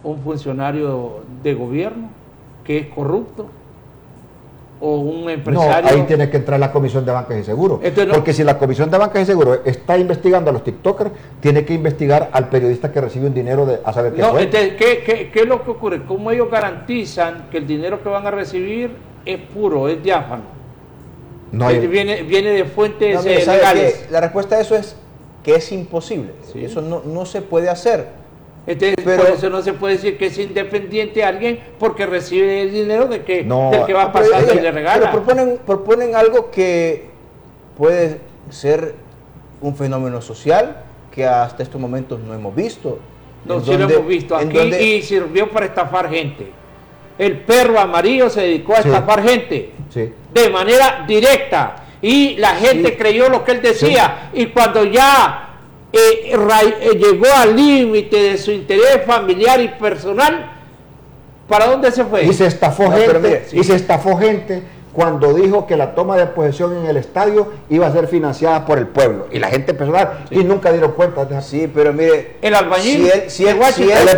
un funcionario de gobierno que es corrupto o un empresario. No, ahí tiene que entrar la Comisión de Bancas y Seguros. Porque si la Comisión de Bancas y Seguros está investigando a los TikTokers, tiene que investigar al periodista que recibe un dinero a saber qué fue. Entonces, ¿qué es lo que ocurre? ¿Cómo ellos garantizan que el dinero que van a recibir es puro, es diáfano? No viene de fuentes legales. La respuesta a eso es que es imposible. Sí. Eso no se puede hacer. Entonces, por eso no se puede decir que es independiente alguien porque recibe el dinero del que va pasando y le regala. Pero proponen algo que puede ser un fenómeno social que hasta estos momentos no hemos visto. No, sí lo hemos visto aquí y sirvió para estafar gente. El perro amarillo se dedicó a estafar gente de manera directa y la gente creyó lo que él decía y cuando ya llegó al límite de su interés familiar y personal, ¿para dónde se fue? Y se estafó se estafó gente cuando dijo que la toma de posesión en el estadio iba a ser financiada por el pueblo. Y la gente empezó a dar y nunca dieron cuenta. Sí, pero mire, el albañil, si ellos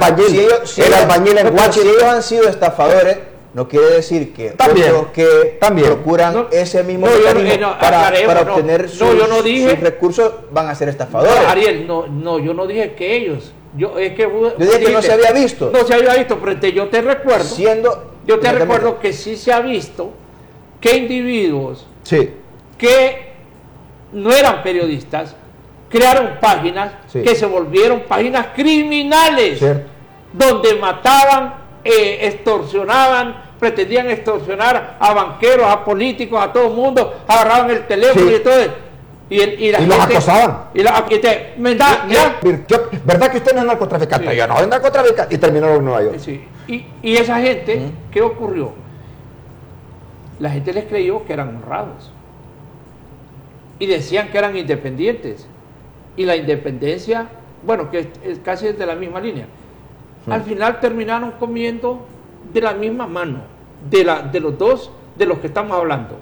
han sido estafadores, no quiere decir que otros que procuran ese mismo mecanismo para obtener sus recursos van a ser estafadores. No, Ariel, yo no dije que ellos. Yo dije que no se había visto. No se había visto, pero yo te recuerdo. Yo te recuerdo que sí se ha visto que individuos que no eran periodistas crearon páginas que se volvieron páginas criminales, donde mataban, extorsionaban, pretendían extorsionar a banqueros, a políticos, a todo el mundo, agarraban el teléfono y todo eso. Y los acosaban. ¿Verdad que usted no es narcotraficante? Yo no soy narcotraficante. Y terminaron en Nueva York. Y esa gente, ¿qué ocurrió? La gente les creyó que eran honrados. Y decían que eran independientes. Y la independencia, bueno, que es casi de la misma línea. Al final terminaron comiendo de la misma mano, de los dos, de los que estamos hablando.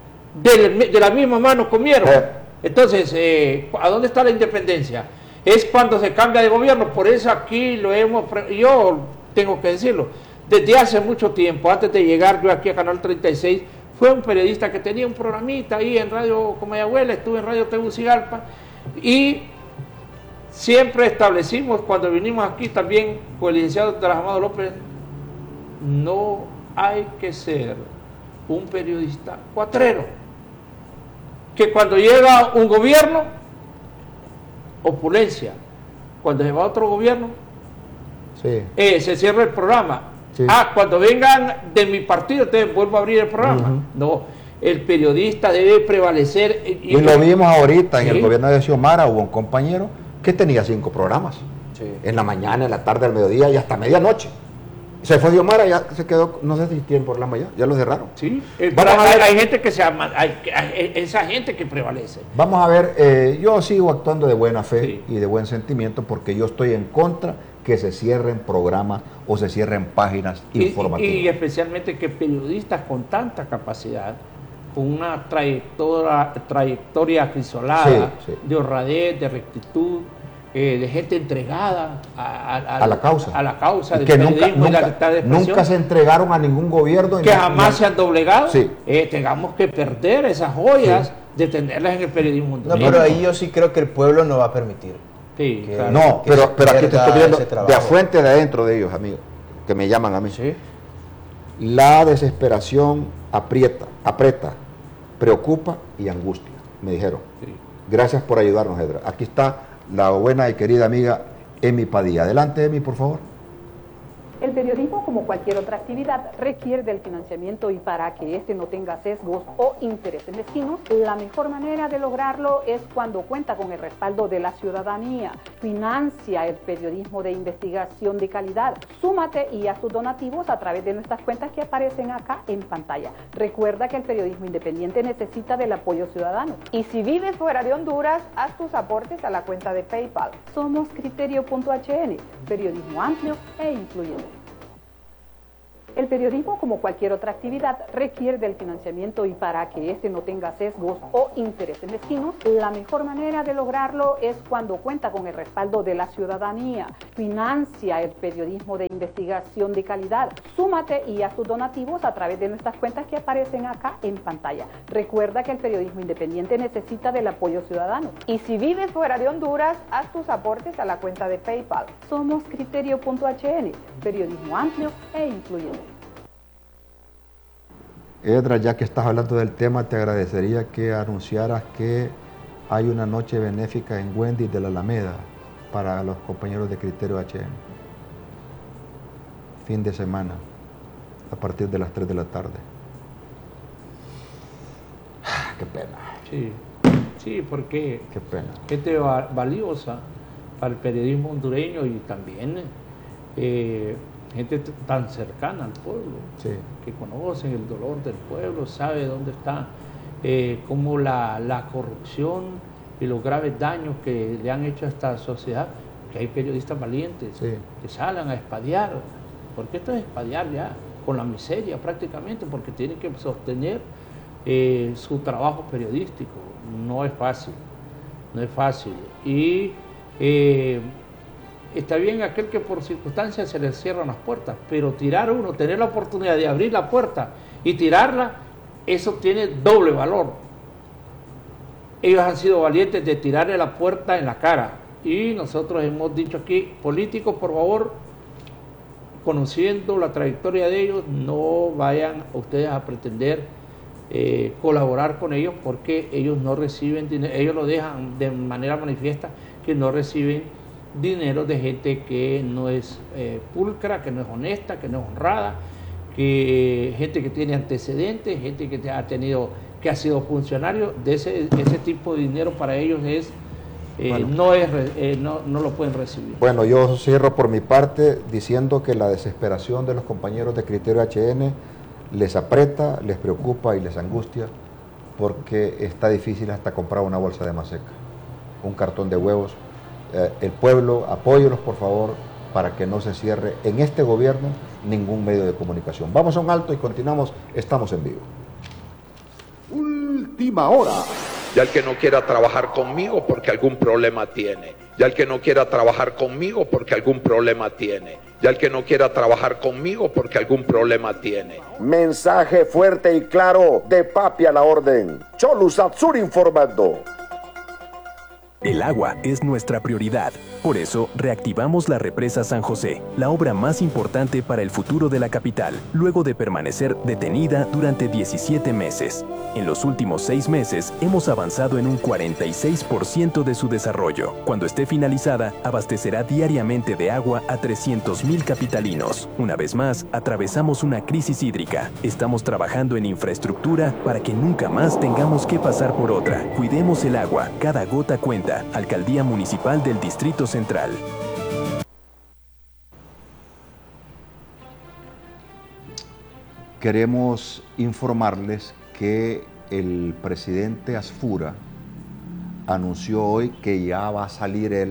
De la misma mano comieron. Entonces, ¿a dónde está la independencia? Es cuando se cambia de gobierno. Por eso aquí yo tengo que decirlo, desde hace mucho tiempo, antes de llegar yo aquí a Canal 36, fue un periodista que tenía un programita ahí en Radio Comayagüela, estuve en Radio Tegucigalpa, y siempre establecimos, cuando vinimos aquí también con el licenciado Amado López, no hay que ser un periodista cuatrero, que cuando llega un gobierno, opulencia, cuando se va otro gobierno, se cierra el programa. Cuando vengan de mi partido, entonces vuelvo a abrir el programa. No, el periodista debe prevalecer. Y lo vimos ahorita en el gobierno de Xiomara, hubo un compañero que tenía 5 programas. En la mañana, en la tarde, al mediodía y hasta medianoche. Se fue Xiomara, ya se quedó, no sé si tienen programa ya lo cerraron. Hay gente que se llama, esa gente que prevalece. Vamos a ver, yo sigo actuando de buena fe y de buen sentimiento porque yo estoy en contra que se cierren programas o se cierren páginas informativas. Y especialmente que periodistas con tanta capacidad, con una trayectoria acrisolada, de honradez, de rectitud, de gente entregada a la causa del periodismo y la libertad de expresión. Nunca se entregaron a ningún gobierno. Que jamás se han doblegado. Tengamos que perder esas joyas de tenerlas en el periodismo. No, pero ahí yo sí creo que el pueblo no va a permitir. No, pero aquí te estoy viendo de afuera de adentro de ellos, amigos, que me llaman a mí. La desesperación aprieta, preocupa y angustia, me dijeron. Gracias por ayudarnos, Edra. Aquí está la buena y querida amiga Emi Padilla. Adelante, Emi, por favor. El periodismo, como cualquier otra actividad, requiere del financiamiento y para que éste no tenga sesgos o intereses mezquinos, la mejor manera de lograrlo es cuando cuenta con el respaldo de la ciudadanía. Financia el periodismo de investigación de calidad. Súmate y haz tus donativos a través de nuestras cuentas que aparecen acá en pantalla. Recuerda que el periodismo independiente necesita del apoyo ciudadano. Y si vives fuera de Honduras, haz tus aportes a la cuenta de PayPal. Somos Criterio.hn, periodismo amplio e incluyente. El periodismo, como cualquier otra actividad, requiere del financiamiento y para que éste no tenga sesgos o intereses mezquinos, la mejor manera de lograrlo es cuando cuenta con el respaldo de la ciudadanía. Financia el periodismo de investigación de calidad. Súmate y haz tus donativos a través de nuestras cuentas que aparecen acá en pantalla. Recuerda que el periodismo independiente necesita del apoyo ciudadano. Y si vives fuera de Honduras, haz tus aportes a la cuenta de PayPal. Somos Criterio.hn, periodismo amplio e incluyente. Edra, ya que estás hablando del tema, te agradecería que anunciaras que hay una noche benéfica en Wendy de la Alameda para los compañeros de Criterio HN. Fin de semana, a partir de las 3 de la tarde. Qué pena. Sí, porque qué pena. Gente valiosa para el periodismo hondureño y también gente tan cercana al pueblo, sí, que conocen el dolor del pueblo, sabe dónde está, cómo la corrupción y los graves daños que le han hecho a esta sociedad, que hay periodistas valientes, sí, que salen a espadear, porque esto es espadear ya, con la miseria prácticamente, porque tienen que sostener su trabajo periodístico. No es fácil, y está bien aquel que por circunstancias se le cierran las puertas, pero tirar uno, tener la oportunidad de abrir la puerta y tirarla, eso tiene doble valor. Ellos han sido valientes de tirarle la puerta en la cara, y nosotros hemos dicho aquí, políticos, por favor, conociendo la trayectoria de ellos, no vayan ustedes a pretender colaborar con ellos, porque ellos no reciben dinero, ellos lo dejan de manera manifiesta que no reciben dinero de gente que no es pulcra, que no es honesta, que no es honrada, que gente que tiene antecedentes, gente que ha sido funcionario. De ese tipo de dinero para ellos es no lo pueden recibir. Bueno, yo cierro por mi parte diciendo que la desesperación de los compañeros de Criterio HN les aprieta, les preocupa y les angustia, porque está difícil hasta comprar una bolsa de maseca, un cartón de huevos. El pueblo, apóyelos por favor, para que no se cierre en este gobierno ningún medio de comunicación. Vamos a un alto y continuamos, estamos en vivo. Última hora. Ya el que no quiera trabajar conmigo porque algún problema tiene. Ya el que no quiera trabajar conmigo porque algún problema tiene. Ya el que no quiera trabajar conmigo porque algún problema tiene. Mensaje fuerte y claro de Papi a la orden. Cholu Satsur informando. El agua es nuestra prioridad. Por eso, reactivamos la represa San José, la obra más importante para el futuro de la capital, luego de permanecer detenida durante 17 meses. En los últimos 6 meses, hemos avanzado en un 46% de su desarrollo. Cuando esté finalizada, abastecerá diariamente de agua a 300,000 capitalinos. Una vez más, atravesamos una crisis hídrica. Estamos trabajando en infraestructura para que nunca más tengamos que pasar por otra. Cuidemos el agua, cada gota cuenta. Alcaldía Municipal del Distrito Central. Queremos informarles que el presidente Asfura anunció hoy que ya va a salir él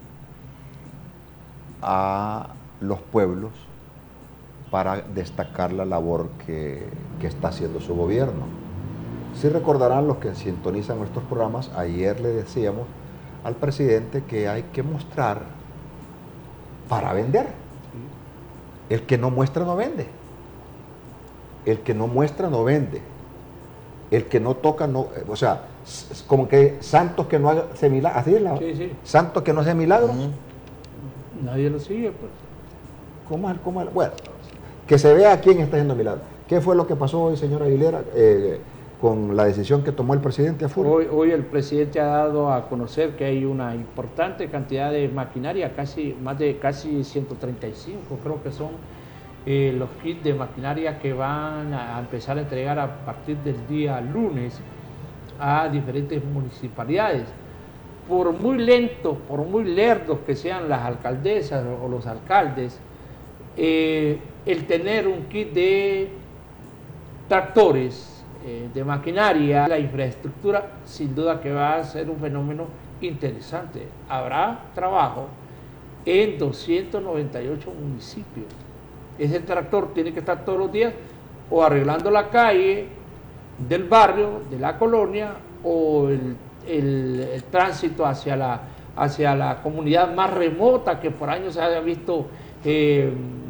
a los pueblos para destacar la labor que está haciendo su gobierno. Si recordarán los que sintonizan nuestros programas, ayer le decíamos al presidente que hay que mostrar para vender. El que no muestra no vende. El que no muestra no vende. El que no toca no, o sea, como que santos que no hace milagro, así es la, sí. Santos que no hace milagro. Nadie lo sigue, pues. ¿Cómo es? Bueno, que se vea quién está haciendo milagro. ¿Qué fue lo que pasó hoy, señora Aguilera, con la decisión que tomó el presidente Asfura? Hoy el presidente ha dado a conocer que hay una importante cantidad de maquinaria, más de 135, creo que son los kits de maquinaria que van a empezar a entregar a partir del día lunes a diferentes municipalidades. Por muy lentos, por muy lerdos que sean las alcaldesas o los alcaldes, el tener un kit de tractores, de maquinaria, la infraestructura, sin duda que va a ser un fenómeno interesante. Habrá trabajo en 298 municipios ese tractor tiene que estar todos los días o arreglando la calle del barrio, de la colonia, o el tránsito hacia la comunidad más remota que por años se haya visto